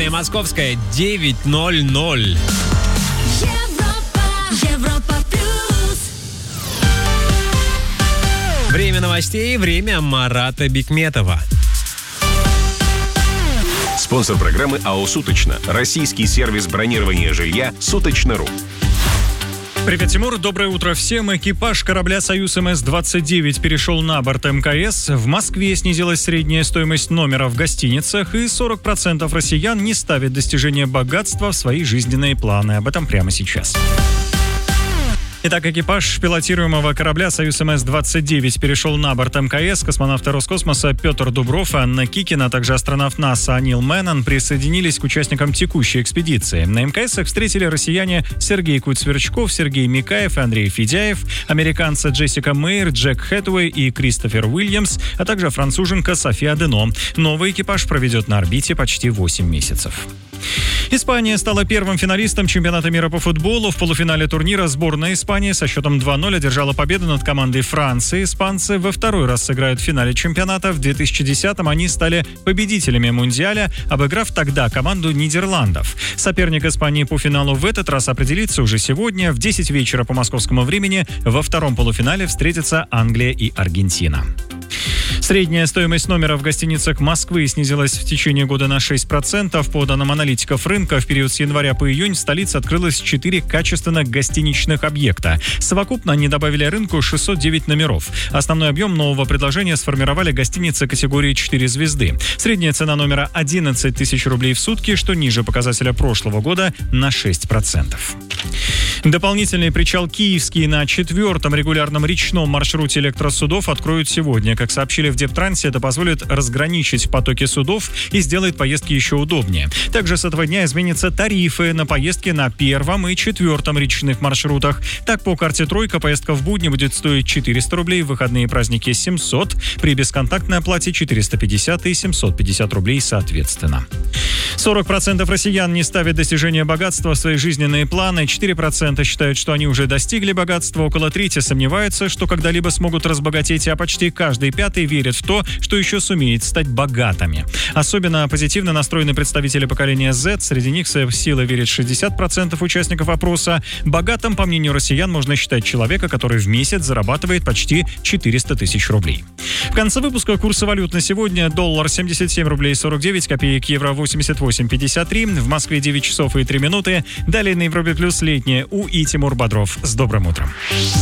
Время московское 9:00. Европа плюс. Время новостей, время Марата Бикметова. Спонсор программы АО «Суточно». Российский сервис бронирования жилья «Суточно.ру». Привет, Тимур. Доброе утро всем. Экипаж корабля «Союз МС-29» перешел на борт МКС. В Москве снизилась средняя стоимость номера в гостиницах, и 40% россиян не ставят достижение богатства в свои жизненные планы. Об этом прямо сейчас. Итак, экипаж пилотируемого корабля «Союз МС-29» перешел на борт МКС. Космонавты Роскосмоса Петр Дубров и Анна Кикина, а также астронавт НАСА Нил Мэннон присоединились к участникам текущей экспедиции. На МКС их встретили россияне Сергей Куцверчков, Сергей Микаев и Андрей Федяев, американцы Джессика Мейер, Джек Хэтуэй и Кристофер Уильямс, а также француженка София Дено. Новый экипаж проведет на орбите почти 8 месяцев. Испания стала первым финалистом чемпионата мира по футболу. В полуфинале турнира сборная Испании со счетом 2-0 одержала победу над командой Франции. Испанцы во второй раз сыграют в финале чемпионата. В 2010-м они стали победителями Мундиаля, обыграв тогда команду Нидерландов. Соперник Испании по финалу в этот раз определится уже сегодня. В 10 вечера по московскому времени во втором полуфинале встретятся Англия и Аргентина. Средняя стоимость номера в гостиницах Москвы снизилась в течение года на 6%. По данным аналитиков рынка, в период с января по июнь в столице открылось 4 качественных гостиничных объекта. Совокупно они добавили рынку 609 номеров. Основной объем нового предложения сформировали гостиницы категории 4 звезды. Средняя цена номера 11 тысяч рублей в сутки, что ниже показателя прошлого года на 6%. Дополнительный причал «Киевский» на 4-м регулярном речном маршруте электросудов откроют сегодня. Как сообщили в Дептрансе, это позволит разграничить потоки судов и сделает поездки еще удобнее. Также с этого дня изменятся тарифы на поездки на 1-м и 4-м речных маршрутах. Так, по карте «Тройка» поездка в будни будет стоить 400 рублей, в выходные и праздники 700, при бесконтактной оплате 450 и 750 рублей соответственно. 40% россиян не ставят достижения богатства в свои жизненные планы, 4% считают, что они уже достигли богатства, около трети сомневаются, что когда-либо смогут разбогатеть, а почти каждый пятый верит в то, что еще сумеет стать богатыми. Особенно позитивно настроены представители поколения Z, среди них в силы верит 60% участников опроса. Богатым, по мнению россиян, можно считать человека, который в месяц зарабатывает почти 400 тысяч рублей. В конце выпуска курсы валют на сегодня: доллар 77 рублей 49 копеек, евро 88,53, в Москве 9 часов и 3 минуты. Далее на Европе Плюс летнее и Тимур Бодров. С добрым утром.